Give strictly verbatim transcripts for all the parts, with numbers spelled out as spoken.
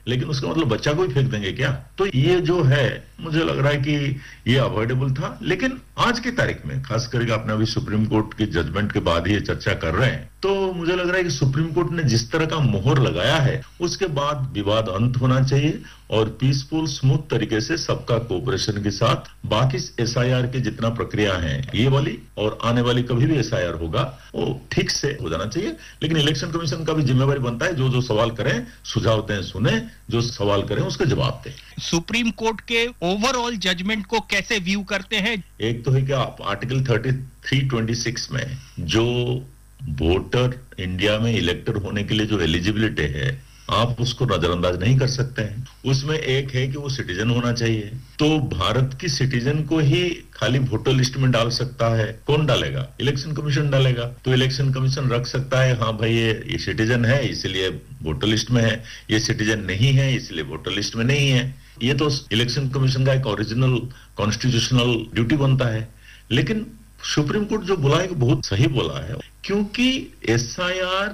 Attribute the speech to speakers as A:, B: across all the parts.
A: लेकिन उसका मतलब बच्चा को ही फेंक देंगे क्या? तो ये जो है मुझे लग रहा है कि ये अवॉइडेबल था। लेकिन आज की तारीख में खास करके आपने अभी सुप्रीम कोर्ट की जजमेंट के बाद ही ये चर्चा कर रहे हैं, तो मुझे लग रहा है कि सुप्रीम कोर्ट ने जिस तरह का मोहर लगाया है उसके बाद विवाद अंत होना चाहिए और पीसफुल स्मूथ तरीके से सबका कोऑपरेशन के साथ बाकी एसआईआर के जितना प्रक्रिया है ये वाली और आने वाली कभी भी एसआईआर होगा वो ठीक से हो जाना चाहिए। लेकिन इलेक्शन कमीशन का भी जिम्मेवारी बनता है जो जो सवाल करें सुझाव दें, सुने, जो सवाल करें उसके जवाब दें।
B: सुप्रीम कोर्ट के ओवरऑल जजमेंट को कैसे व्यू करते हैं?
A: एक तो है कि आप article thirty three twenty six में जो वोटर इंडिया में इलेक्टर होने के लिए जो एलिजिबिलिटी है आप उसको नजरअंदाज नहीं कर सकते हैं। उसमें एक है कि वो सिटीजन होना चाहिए, तो भारत की सिटीजन को ही खाली वोटर लिस्ट में डाल सकता है, कौन डालेगा? इलेक्शन कमीशन डालेगा। तो इलेक्शन कमीशन रख सकता है हाँ भाई ये, ये सिटीजन है इसलिए वोटर लिस्ट में है, ये सिटीजन नहीं है इसलिए वोटर लिस्ट में नहीं है। ये तो इलेक्शन कमीशन का एक ओरिजिनल कॉन्स्टिट्यूशनल ड्यूटी बनता है। लेकिन सुप्रीम कोर्ट जो बोला है बहुत सही बोला है, क्योंकि एसआईआर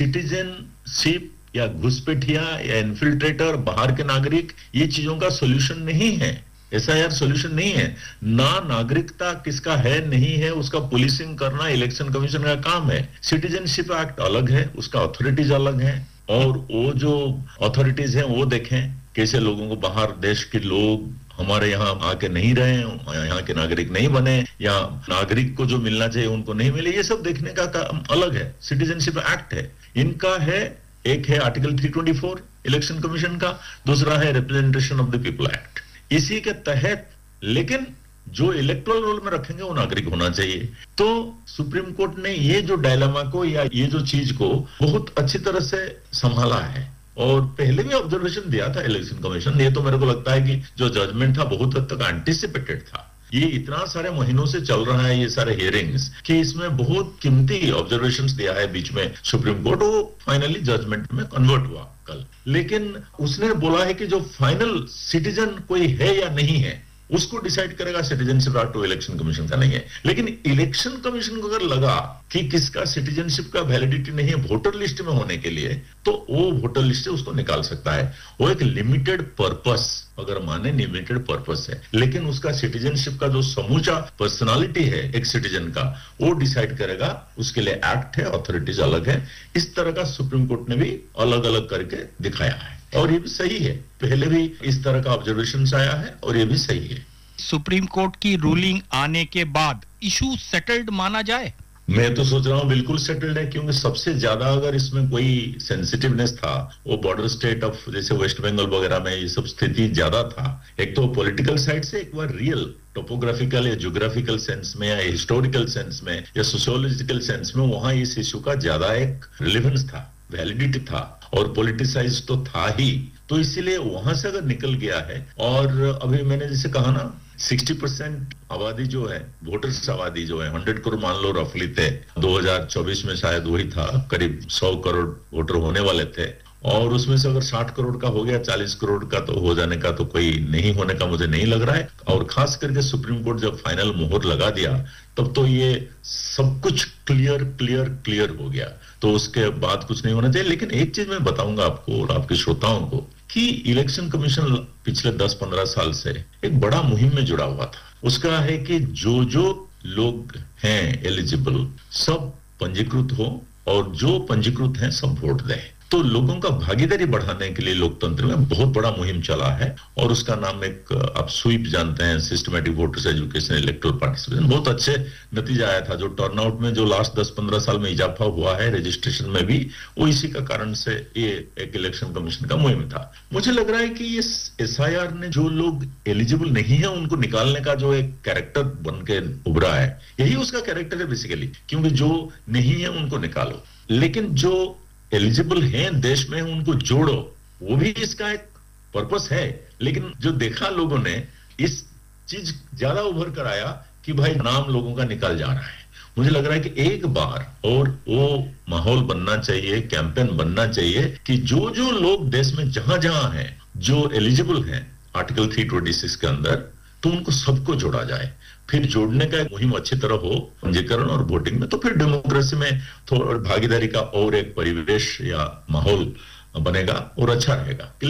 A: सिटीजनशिप या घुसपैठिया या इन्फिल्ट्रेटर बाहर के नागरिक ये चीजों का सॉल्यूशन नहीं है। एसआईआर सॉल्यूशन नहीं है। ना नागरिकता किसका है नहीं है उसका पुलिसिंग करना इलेक्शन कमीशन का काम है। सिटीजनशिप एक्ट अलग है, उसका अथॉरिटीज अलग है और वो जो अथॉरिटीज हैं वो देखें कैसे लोगों को बाहर देश के लोग हमारे यहाँ आके नहीं रहे, यहाँ के नागरिक नहीं बने या नागरिक को जो मिलना चाहिए उनको नहीं मिले, ये सब देखने का काम अलग है। सिटीजनशिप एक्ट है, इनका है एक है article three twenty four election commission का, दूसरा है representation of the people act. इसी के तहत लेकिन जो इलेक्टोरल रोल में रखेंगे वो नागरिक होना चाहिए। तो सुप्रीम कोर्ट ने ये जो डायलेमा को या ये जो चीज को बहुत अच्छी तरह से संभाला है और पहले भी ऑब्जर्वेशन दिया था इलेक्शन कमीशन। ये तो मेरे को लगता है कि जो जजमेंट था बहुत हद तक एंटिसिपेटेड था। ये इतना सारे महीनों से चल रहा है ये सारे हियरिंग्स कि इसमें बहुत कीमती ऑब्जर्वेशंस दिया है बीच में सुप्रीम कोर्ट, वो फाइनली जजमेंट में कन्वर्ट हुआ कल। लेकिन उसने बोला है कि जो फाइनल सिटीजन कोई है या नहीं है उसको डिसाइड करेगा सिटीजनशिप एक्ट, तो इलेक्शन कमीशन का नहीं है। लेकिन इलेक्शन कमीशन को अगर लगा कि किसका सिटीजनशिप का वैलिडिटी नहीं है वोटर लिस्ट में होने के लिए, तो वो वोटर लिस्ट से उसको निकाल सकता है। वो एक लिमिटेड पर्पस अगर माने लिमिटेड पर्पस है, लेकिन उसका सिटीजनशिप का जो समूचा पर्सनालिटी है एक सिटीजन का वो डिसाइड करेगा। उसके लिए एक्ट है, अथॉरिटीज अलग है। इस तरह का सुप्रीम कोर्ट ने भी अलग अलग करके दिखाया है और ये भी सही है। पहले भी इस तरह का ऑब्जर्वेशन आया है और ये भी सही है।
B: सुप्रीम कोर्ट की रूलिंग आने के बाद इशू सेटल्ड माना जाए?
A: मैं तो सोच रहा हूँ बिल्कुल सेटल्ड है, क्योंकि सबसे ज्यादा अगर इसमें कोई सेंसिटिवनेस था वो बॉर्डर स्टेट ऑफ जैसे वेस्ट बंगाल वगैरह में ये सब स्थिति ज्यादा था। एक तो पॉलिटिकल साइड से, एक बार रियल टोपोग्राफिकल या ज्योग्राफिकल सेंस में या हिस्टोरिकल सेंस में या सोशियोलॉजिकल सेंस में वहां इस इशू का ज्यादा एक रिलेवेंस था, वैलिडिटी था और पॉलिटिसाइज तो था ही। तो इसीलिए वहां से अगर निकल गया है और अभी मैंने जैसे कहा ना साठ परसेंट आबादी जो है, वोटर्स आबादी जो है सौ करोड़ मान लो रफली थे, दो हज़ार चौबीस में शायद वही था, करीब सौ करोड़ वोटर होने वाले थे और उसमें से अगर साठ करोड़ का हो गया, चालीस करोड़ का तो हो जाने का तो कोई नहीं होने का मुझे नहीं लग रहा है। और खास करके सुप्रीम कोर्ट जब फाइनल मोहर लगा दिया तब तो ये सब कुछ क्लियर क्लियर क्लियर हो गया, तो उसके बाद कुछ नहीं होना चाहिए। लेकिन एक चीज मैं बताऊंगा आपको और आपके श्रोताओं को कि इलेक्शन कमीशन पिछले दस पंद्रह साल से एक बड़ा मुहिम में जुड़ा हुआ था। उसका है कि जो जो लोग हैं एलिजिबल सब पंजीकृत हो और जो पंजीकृत हैं सब वोट दें। तो लोगों का भागीदारी बढ़ाने के लिए लोकतंत्र में बहुत बड़ा मुहिम चला है और उसका नाम एक आप स्वीप जानते हैं, systematic voters education electoral participation. बहुत अच्छे नतीजा आया था। जो टर्नआउट में जो लास्ट दस पंद्रह साल में इजाफा हुआ है रजिस्ट्रेशन में भी, वो इसी का कारण से ये एक इलेक्शन कमीशन का मुहिम था। मुझे लग रहा है कि ये एसआईआर ने जो लोग एलिजिबल नहीं है उनको निकालने का जो एक कैरेक्टर बन के उभरा है, यही उसका कैरेक्टर है बेसिकली, क्योंकि जो नहीं है उनको निकालो लेकिन जो एलिजिबल हैं देश में उनको जोड़ो, वो भी इसका एक पर्पस है। लेकिन जो देखा लोगों ने इस चीज ज्यादा उभर कर आया कि भाई नाम लोगों का निकल जा रहा है। मुझे लग रहा है कि एक बार और वो माहौल बनना चाहिए, कैंपेन बनना चाहिए कि जो जो लोग देश में जहां जहां हैं जो एलिजिबल हैं आर्टिकल थ्री ट्वेंटी सिक्स के अंदर, तो उनको सबको जोड़ा जाए। फिर जोड़ने का एक मुहिम अच्छी तरह हो पंजीकरण और वोटिंग में, तो फिर डेमोक्रेसी में थोड़ा भागीदारी का और एक परिवेश या माहौल बनेगा और अच्छा रहेगा। लेकिन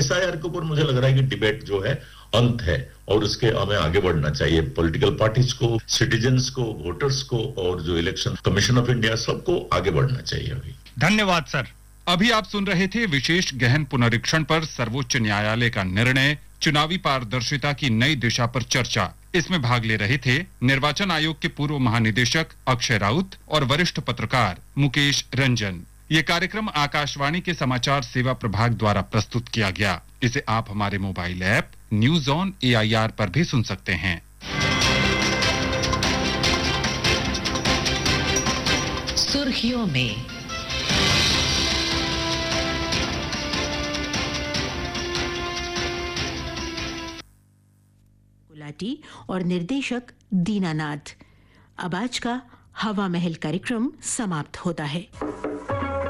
A: एसआईआर के ऊपर मुझे लग रहा है कि डिबेट जो है अंत है और उसके हमें आगे बढ़ना चाहिए। पॉलिटिकल पार्टीज को, सिटीजन्स को, वोटर्स को और जो इलेक्शन कमीशन ऑफ इंडिया सबको आगे बढ़ना चाहिए अभी।
B: धन्यवाद सर।
C: अभी आप सुन रहे थे विशेष गहन पुनरीक्षण पर सर्वोच्च न्यायालय का निर्णय, चुनावी पारदर्शिता की नई दिशा पर चर्चा। इसमें भाग ले रहे थे निर्वाचन आयोग के पूर्व महानिदेशक अक्षय राउत और वरिष्ठ पत्रकार मुकेश रंजन। ये कार्यक्रम आकाशवाणी के समाचार सेवा प्रभाग द्वारा प्रस्तुत किया गया। इसे आप हमारे mobile app news on A I R पर भी सुन सकते हैं।
D: सुर्खियों में गुलाटी और निर्देशक दीनानाथ। अब आज का हवा महल कार्यक्रम समाप्त होता है।